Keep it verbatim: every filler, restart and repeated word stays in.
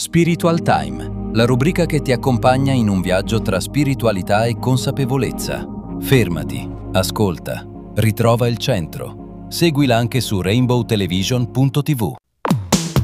Spiritual Time, la rubrica che ti accompagna in un viaggio tra spiritualità e consapevolezza. Fermati, ascolta, ritrova il centro. Seguila anche su rainbow television punto tv.